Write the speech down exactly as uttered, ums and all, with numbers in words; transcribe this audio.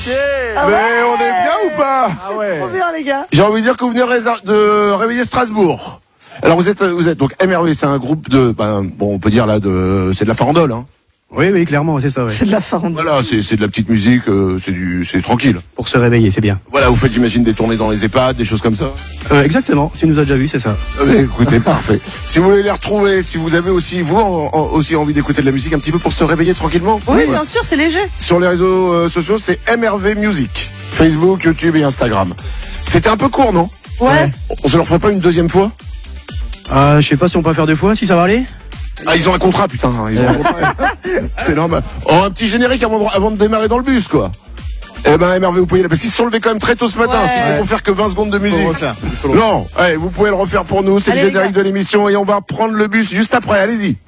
Ah Mais ouais. on est bien ou pas? Ah ouais. Trop bien, les gars. J'ai envie de dire que vous venez résa- de réveiller Strasbourg. Alors vous êtes, vous êtes donc M R V, c'est un groupe de, ben, bon, on peut dire là, de, c'est de la farandole, hein. Oui, oui, clairement, c'est ça, ouais. C'est de la farandole. Voilà, c'est, c'est de la petite musique, euh, c'est du, c'est tranquille. Pour se réveiller, c'est bien. Voilà, vous faites, j'imagine, des tournées dans les EHPAD, des choses comme ça. Euh, exactement, tu nous as déjà vu, c'est ça. Ah, mais écoutez, parfait. Si vous voulez les retrouver, si vous avez aussi, vous, en- en- aussi envie d'écouter de la musique un petit peu pour se réveiller tranquillement. Oui, Ouais. bien sûr, c'est léger. Sur les réseaux euh, sociaux, c'est M R V Music. Facebook, YouTube et Instagram. C'était un peu court, non? Ouais. On se leur ferait pas une deuxième fois? Euh, je sais pas si on peut faire deux fois, si ça va aller. Ah, ils ont un contrat, putain. Ils ont un contrat. C'est normal. Oh, un petit générique avant de, avant de démarrer dans le bus, quoi. Eh ben, M R V, vous pouvez, parce qu'ils se sont levés quand même très tôt ce matin. Ouais. Si c'est pour faire que vingt secondes de musique. Faut le refaire. Il faut le Non, allez, vous pouvez le refaire pour nous. C'est le Allez, les générique gars. de l'émission et on va prendre le bus juste après. Allez-y.